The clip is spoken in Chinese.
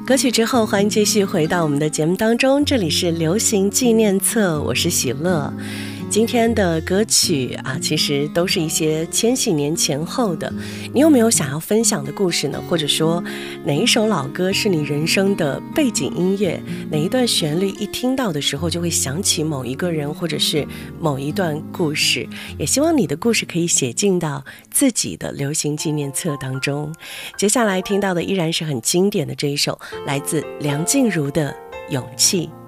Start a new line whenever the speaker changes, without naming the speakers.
歌曲之后，欢迎继续回到我们的节目当中，这里是流行纪念册，我是喜乐。今天的歌曲啊，其实都是一些千禧年前后的。你有没有想要分享的故事呢？或者说哪一首老歌是你人生的背景音乐？哪一段旋律一听到的时候就会想起某一个人，或者是某一段故事？也希望你的故事可以写进到自己的流行纪念册当中。接下来听到的依然是很经典的这一首，来自梁静茹的《勇气》。